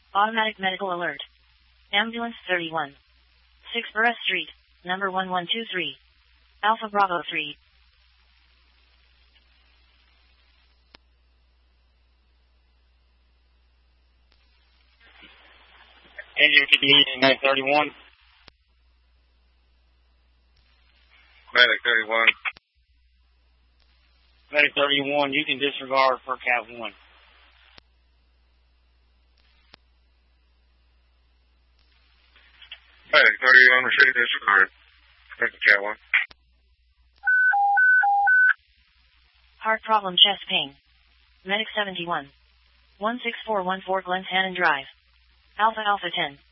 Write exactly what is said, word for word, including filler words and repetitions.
Automatic medical alert. Ambulance thirty-one. six Burris Street, number one one two three. Alpha Bravo three. Engine fifty-eight, nine thirty-one. Medic thirty-one. Medic thirty-one, you can disregard for Cat one. Medic thirty-one, received disregard. Thank you, Cat one. Heart problem, chest pain. Medic seventy-one. one six four one four Glens Hannon Drive. Alpha Alpha ten.